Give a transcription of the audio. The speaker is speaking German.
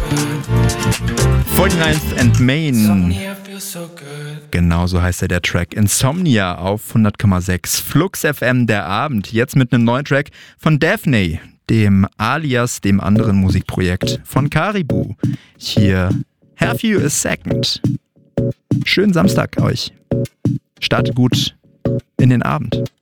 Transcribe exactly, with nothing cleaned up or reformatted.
forty-ninth and Main. Genau so heißt ja der Track. Insomnia auf hundert Komma sechs. Flux F M, der Abend. Jetzt mit einem neuen Track von Daphne, dem alias dem anderen Musikprojekt von Caribou. Hier, Have You a Second. Schönen Samstag euch. Startet gut in den Abend.